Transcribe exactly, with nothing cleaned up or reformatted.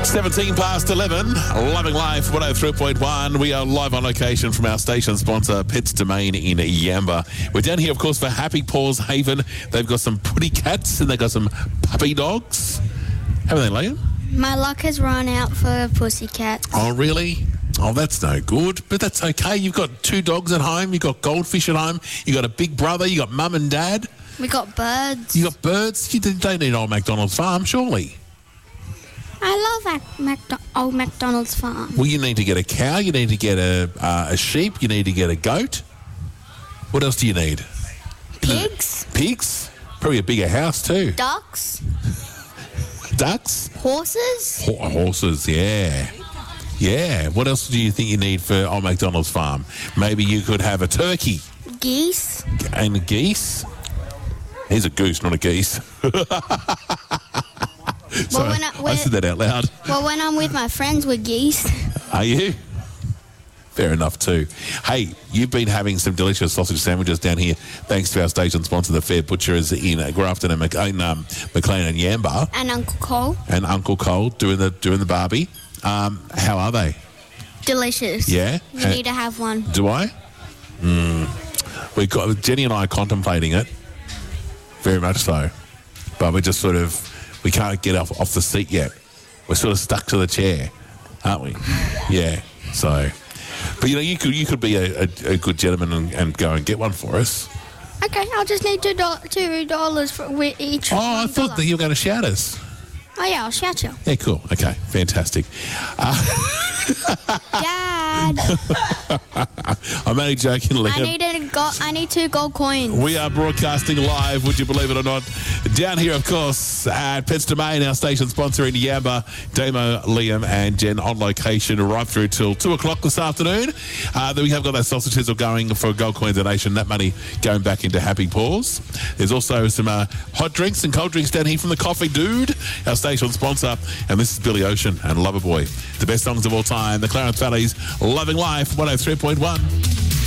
seventeen past eleven, Loving Life, one oh three point one. We are live on location from our station sponsor, Pets Domain in Yamba. We're down here, of course, for Happy Paws Haven. They've got some pretty cats and they've got some puppy dogs. Haven't they, Liam? My luck has run out for pussycats. Oh, really? Oh, that's no good, but that's okay. You've got two dogs at home. You've got goldfish at home. You've got a big brother. You've got mum and dad. We got birds. You got birds. You don't need Old MacDonald's farm, surely. I love Mac- Mac- Old MacDonald's farm. Well, you need to get a cow. You need to get a uh, a sheep. You need to get a goat. What else do you need? Pigs. Pigs. Probably a bigger house too. Ducks. Ducks. Horses. Ho- horses. Yeah. Yeah. What else do you think you need for Old MacDonald's farm? Maybe you could have a turkey. Geese. And a geese. He's a goose, not a geese. So Well, when I- I when- said that out loud. Well, when I'm with my friends, we're geese. Are you? Fair enough too. Hey, you've been having some delicious sausage sandwiches down here thanks to our station sponsor, the Fair Butchers in uh, Grafton and Mc- in, um, McLean and Yamba. And Uncle Cole. And Uncle Cole doing the doing the barbie. Um, how are they? Delicious. Yeah? You Uh, need to have one. Do I? Mm. We got Jenny and I are contemplating it. Very much so. But we're just sort of, we can't get off, off the seat yet. We're sort of stuck to the chair, aren't we? Yeah. So, but you know, you could you could be a, a, a good gentleman and, and go and get one for us. Okay, I'll just need two, do- two dollars for wi- each. Oh, I one thought dollar. that you were going to shout us. Oh yeah, I'll shout you. Yeah, cool. Okay, fantastic. Dad, I'm only joking, Liam. I need a go- I need two gold coins. We are broadcasting live, would you believe it or not? Down here, of course, at Pets Domain, our station sponsor in Yamba, Damo, Liam and Jen on location right through till two o'clock this afternoon. Uh, then we have got that sausage sizzle going for a gold coin donation, that money going back into Happy Paws. There's also some uh, hot drinks and cold drinks down here from the Coffee Dude, our station sponsor. And this is Billy Ocean and Loverboy, the best songs of all time, the Clarence Valley's Loving Life, one oh three point one.